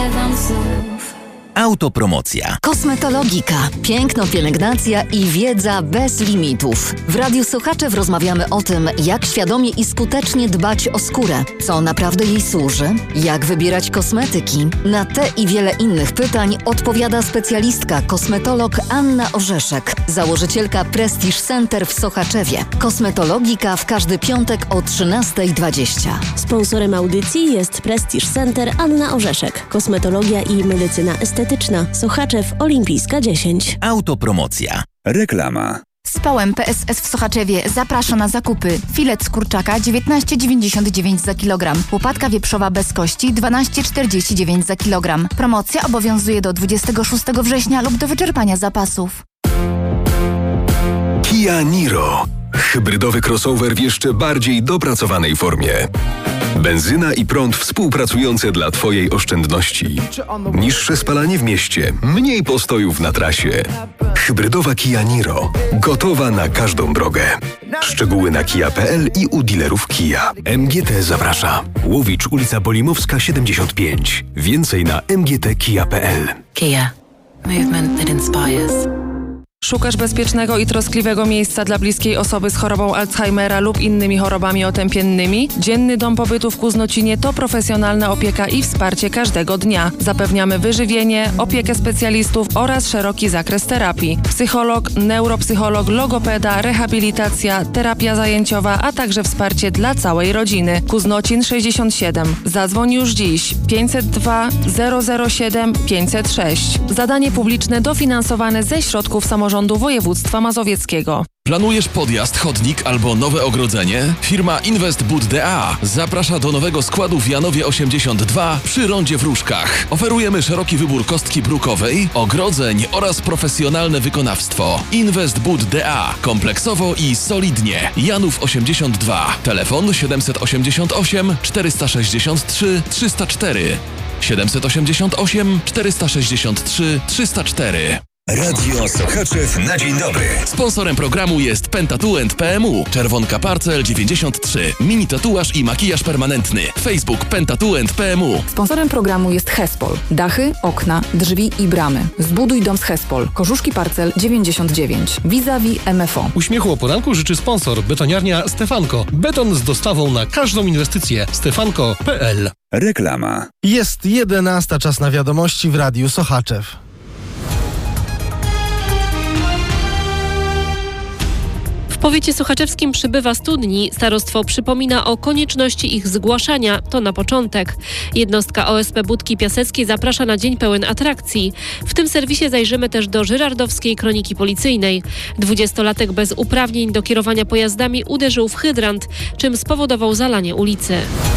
śpiewam znów. Autopromocja. Kosmetologika. Piękno, pielęgnacja i wiedza bez limitów. W Radiu Sochaczew rozmawiamy o tym, jak świadomie i skutecznie dbać o skórę, co naprawdę jej służy, jak wybierać kosmetyki. Na te i wiele innych pytań odpowiada specjalistka, kosmetolog Anna Orzeszek, założycielka Prestige Center w Sochaczewie. Kosmetologika w każdy piątek o 13:20. Sponsorem audycji jest Prestige Center Anna Orzeszek. Kosmetologia i medycyna estetyczna. Sochaczew Olimpijska 10. Autopromocja. Reklama. Społem PSS w Sochaczewie zaprasza na zakupy. Filet z kurczaka 19,99 za kilogram. Łopatka wieprzowa bez kości 12,49 za kilogram. Promocja obowiązuje do 26 września lub do wyczerpania zapasów. Kia Niro. Hybrydowy crossover w jeszcze bardziej dopracowanej formie. Benzyna i prąd współpracujące dla Twojej oszczędności. Niższe spalanie w mieście, mniej postojów na trasie. Hybrydowa Kia Niro. Gotowa na każdą drogę. Szczegóły na kia.pl i u dealerów Kia. MGT zaprasza. Łowicz, ulica Bolimowska 75. Więcej na mgtkia.pl. Kia. Movement that inspires. Szukasz bezpiecznego i troskliwego miejsca dla bliskiej osoby z chorobą Alzheimera lub innymi chorobami otępiennymi? Dzienny Dom Pobytu w Kuznocinie to profesjonalna opieka i wsparcie każdego dnia. Zapewniamy wyżywienie, opiekę specjalistów oraz szeroki zakres terapii. Psycholog, neuropsycholog, logopeda, rehabilitacja, terapia zajęciowa, a także wsparcie dla całej rodziny. Kuznocin 67. Zadzwoń już dziś 502 007 506. Zadanie publiczne dofinansowane ze środków samorządu województwa mazowieckiego. Planujesz podjazd, chodnik albo nowe ogrodzenie? Firma Invest Bud DA zaprasza do nowego składu w Janowie 82 przy rondzie w Różkach. Oferujemy szeroki wybór kostki brukowej, ogrodzeń oraz profesjonalne wykonawstwo. Invest Bud DA. Kompleksowo i solidnie. Janów 82. Telefon 788 463 304. 788 463 304. Radio Sochaczew na dzień dobry. Sponsorem programu jest Pentatuent PMU. Czerwonka Parcel 93. Mini tatuaż i makijaż permanentny. Facebook Pentatuent PMU. Sponsorem programu jest Hespol. Dachy, okna, drzwi i bramy. Zbuduj dom z Hespol. Korzuszki Parcel 99. Vis-a-vis MFO. Uśmiechu o poranku życzy sponsor. Betoniarnia Stefanko. Beton z dostawą na każdą inwestycję. Stefanko.pl. Reklama. Jest 11, czas na wiadomości w Radiu Sochaczew. W powiecie sochaczewskim przybywa studni. Starostwo przypomina o konieczności ich zgłaszania. To na początek. Jednostka OSP Budki Piaseckiej zaprasza na dzień pełen atrakcji. W tym serwisie zajrzymy też do żyrardowskiej kroniki policyjnej. 20-latek bez uprawnień do kierowania pojazdami uderzył w hydrant, czym spowodował zalanie ulicy.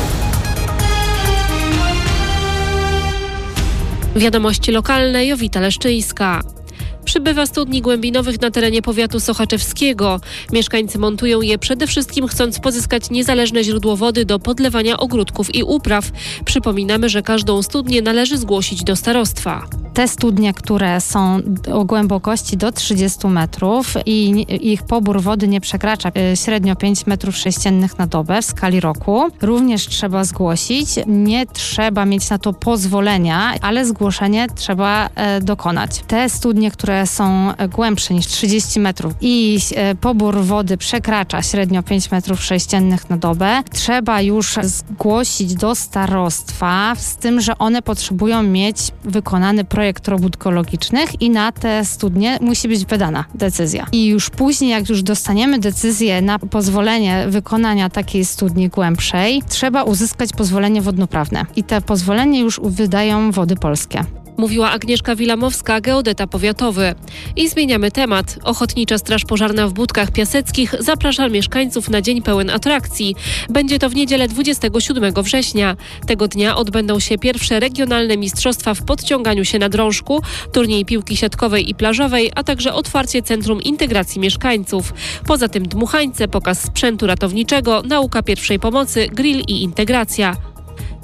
Wiadomości lokalne, Jowita Leszczyńska. Przybywa studni głębinowych na terenie powiatu sochaczewskiego. Mieszkańcy montują je przede wszystkim chcąc pozyskać niezależne źródło wody do podlewania ogródków i upraw. Przypominamy, że każdą studnię należy zgłosić do starostwa. Te studnie, które są o głębokości do 30 metrów i ich pobór wody nie przekracza średnio 5 metrów sześciennych na dobę w skali roku, również trzeba zgłosić. Nie trzeba mieć na to pozwolenia, ale zgłoszenie trzeba dokonać. Te studnie, które są głębsze niż 30 metrów i pobór wody przekracza średnio 5 metrów sześciennych na dobę, trzeba już zgłosić do starostwa z tym, że one potrzebują mieć wykonany projekt robót geologicznych i na te studnie musi być wydana decyzja. I już później, jak już dostaniemy decyzję na pozwolenie wykonania takiej studni głębszej, trzeba uzyskać pozwolenie wodnoprawne. I te pozwolenie już wydają Wody Polskie. Mówiła Agnieszka Wilamowska, geodeta powiatowy. I zmieniamy temat. Ochotnicza Straż Pożarna w Budkach Piaseckich zaprasza mieszkańców na dzień pełen atrakcji. Będzie to w niedzielę 27 września. Tego dnia odbędą się pierwsze regionalne mistrzostwa w podciąganiu się na drążku, turniej piłki siatkowej i plażowej, a także otwarcie Centrum Integracji Mieszkańców. Poza tym dmuchańce, pokaz sprzętu ratowniczego, nauka pierwszej pomocy, grill i integracja.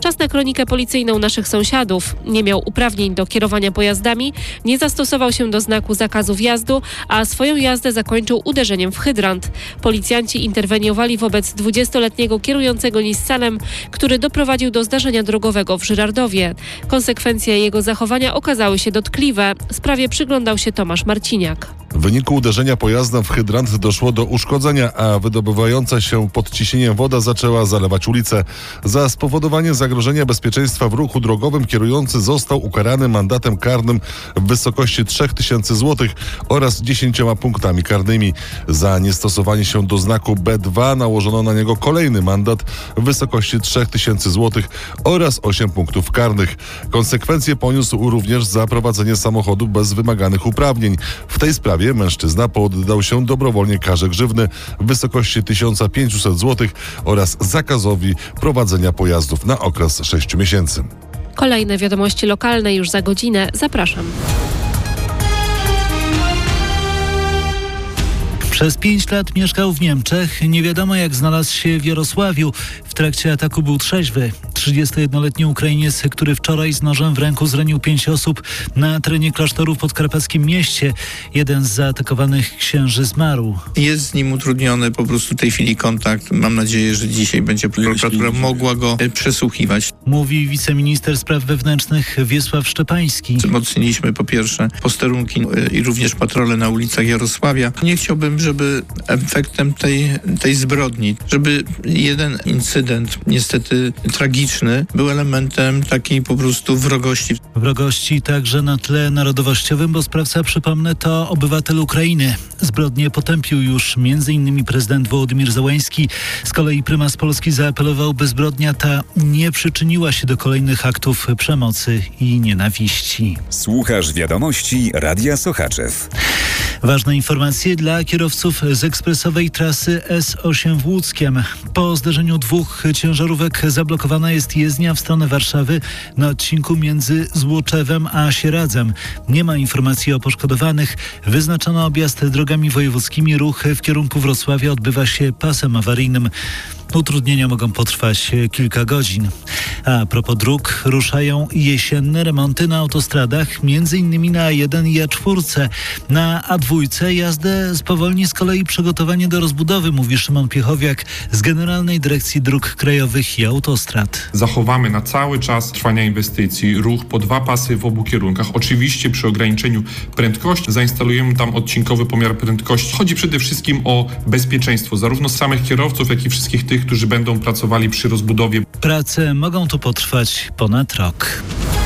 Czas na kronikę policyjną naszych sąsiadów. Nie miał uprawnień do kierowania pojazdami, nie zastosował się do znaku zakazu wjazdu, a swoją jazdę zakończył uderzeniem w hydrant. Policjanci interweniowali wobec 20-letniego kierującego Nissanem, który doprowadził do zdarzenia drogowego w Żyrardowie. Konsekwencje jego zachowania okazały się dotkliwe. Sprawie przyglądał się Tomasz Marciniak. W wyniku uderzenia pojazdem w hydrant doszło do uszkodzenia, a wydobywająca się pod ciśnieniem woda zaczęła zalewać ulicę. Za spowodowanie zagrożenia bezpieczeństwa w ruchu drogowym kierujący został ukarany mandatem karnym w wysokości 3000 zł oraz 10 punktami karnymi. Za niestosowanie się do znaku B2 nałożono na niego kolejny mandat w wysokości 3000 zł oraz 8 punktów karnych. Konsekwencje poniósł również za prowadzenie samochodu bez wymaganych uprawnień. W tej sprawie mężczyzna poddał się dobrowolnie karze grzywny w wysokości 1500 zł oraz zakazowi prowadzenia pojazdów na okres 6 miesięcy. Kolejne wiadomości lokalne już za godzinę. Zapraszam. Przez 5 lat mieszkał w Niemczech. Nie wiadomo, jak znalazł się w Jarosławiu. W trakcie ataku był trzeźwy. 31-letni Ukrainiec, który wczoraj z nożem w ręku zranił 5 osób na terenie klasztoru w podkarpackim mieście. Jeden z zaatakowanych księży zmarł. Jest z nim utrudniony po prostu w tej chwili kontakt. Mam nadzieję, że dzisiaj będzie prokuratura mogła go przesłuchiwać. Mówi wiceminister spraw wewnętrznych Wiesław Szczepański. Wzmocniliśmy po pierwsze posterunki i również patrole na ulicach Jarosławia. Nie chciałbym, żeby efektem tej zbrodni, żeby jeden incydent, niestety tragiczny, był elementem takiej po prostu wrogości. Wrogości także na tle narodowościowym, bo sprawca, przypomnę, to obywatel Ukrainy. Zbrodnię potępił już m.in. prezydent Wołodymyr Zełenski. Z kolei prymas Polski zaapelował, by zbrodnia ta nie przyczyniła się do kolejnych aktów przemocy i nienawiści. Słuchasz wiadomości Radia Sochaczew. Ważne informacje dla kierowców z ekspresowej trasy S8 w Łódzkiem. Po zdarzeniu 2 ciężarówek zablokowana jest jezdnia w stronę Warszawy na odcinku między Złoczewem a Sieradzem. Nie ma informacji o poszkodowanych. Wyznaczono objazd drogami wojewódzkimi. Ruch w kierunku Wrocławia odbywa się pasem awaryjnym. Utrudnienia mogą potrwać kilka godzin. A propos dróg, ruszają jesienne remonty na autostradach, m.in. na A1 i A4. Na A2 jazdę spowolni z kolei przygotowanie do rozbudowy, mówi Szymon Piechowiak z Generalnej Dyrekcji Dróg Krajowych i Autostrad. Zachowamy na cały czas trwania inwestycji ruch po 2 pasy w obu kierunkach. Oczywiście przy ograniczeniu prędkości zainstalujemy tam odcinkowy pomiar prędkości. Chodzi przede wszystkim o bezpieczeństwo zarówno samych kierowców, jak i wszystkich tych, którzy będą pracowali przy rozbudowie. Prace mogą tu potrwać ponad rok.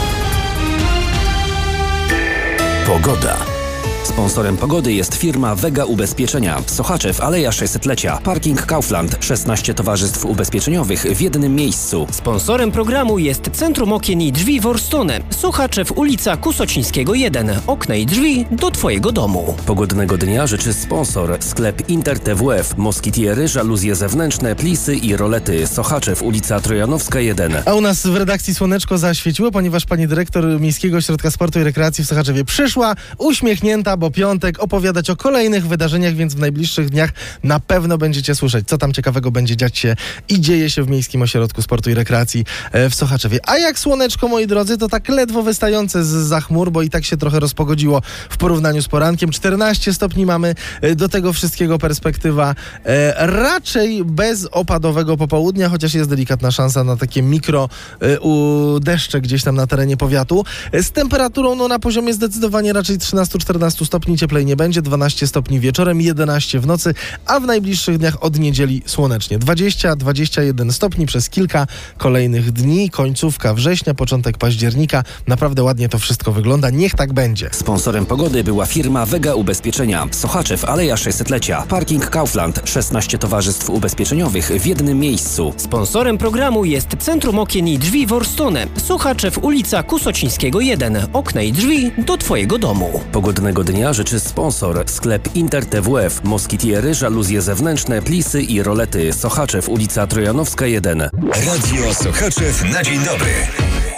Pogoda. Sponsorem pogody jest firma Vega Ubezpieczenia. Sochaczew, Aleja 600-lecia. Parking Kaufland. 16 towarzystw ubezpieczeniowych w jednym miejscu. Sponsorem programu jest Centrum Okien i Drzwi Worstone. Sochaczew, ulica Kusocińskiego 1. Okna i drzwi do Twojego domu. Pogodnego dnia życzy sponsor. Sklep Inter TWF. Moskitiery, żaluzje zewnętrzne, plisy i rolety. Sochaczew, ulica Trojanowska 1. A u nas w redakcji słoneczko zaświeciło, ponieważ pani dyrektor Miejskiego Ośrodka Sportu i Rekreacji w Sochaczewie przyszła, uśmiechnięta, bo piątek, opowiadać o kolejnych wydarzeniach, więc w najbliższych dniach na pewno będziecie słyszeć, co tam ciekawego będzie dziać się i dzieje się w Miejskim Ośrodku Sportu i Rekreacji w Sochaczewie. A jak słoneczko, moi drodzy, to tak ledwo wystające zza chmur, bo i tak się trochę rozpogodziło w porównaniu z porankiem. 14 stopni mamy, do tego wszystkiego perspektywa raczej bezopadowego popołudnia, chociaż jest delikatna szansa na takie mikro deszcze gdzieś tam na terenie powiatu. Z temperaturą na poziomie zdecydowanie raczej 13-14 stopni, cieplej nie będzie, 12 stopni wieczorem, 11 w nocy, a w najbliższych dniach od niedzieli słonecznie. 20-21 stopni przez kilka kolejnych dni, końcówka września, początek października. Naprawdę ładnie to wszystko wygląda, niech tak będzie. Sponsorem pogody była firma Vega Ubezpieczenia. Sochaczew, Aleja 600-lecia. Parking Kaufland. 16 towarzystw ubezpieczeniowych w jednym miejscu. Sponsorem programu jest Centrum Okien i Drzwi Worstone. Sochaczew, ulica Kusocińskiego 1. Okna i drzwi do Twojego domu. Pogodnego dnia życzy sponsor. Sklep Inter TWF. Moskitiery, żaluzje zewnętrzne, plisy i rolety. Sochaczew, ulica Trojanowska 1. Radio Sochaczew na dzień dobry.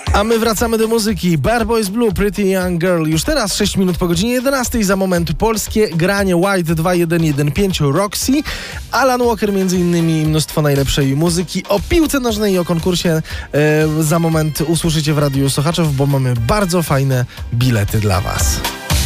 A my wracamy do muzyki. Bad Boys Blue, Pretty Young Girl. Już teraz 6 minut po godzinie 11. Za moment polskie granie White 2115 Roxy. Alan Walker między innymi, mnóstwo najlepszej muzyki. O piłce nożnej i o konkursie za moment usłyszycie w Radiu Sochaczew, bo mamy bardzo fajne bilety dla Was.